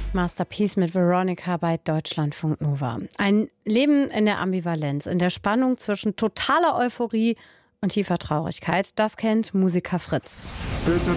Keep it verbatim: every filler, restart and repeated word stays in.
Masterpiece mit Veronica bei Deutschlandfunk Nova. Ein Leben in der Ambivalenz, in der Spannung zwischen totaler Euphorie und tiefer Traurigkeit, das kennt Musiker Fritz. Bitte